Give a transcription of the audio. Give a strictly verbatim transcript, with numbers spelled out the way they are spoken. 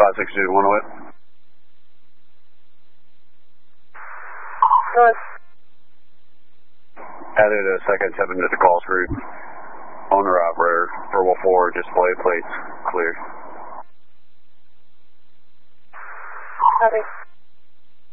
five six two one oh eight. North. Added a second seven to the call route. Owner operator, Verbal four, display plates.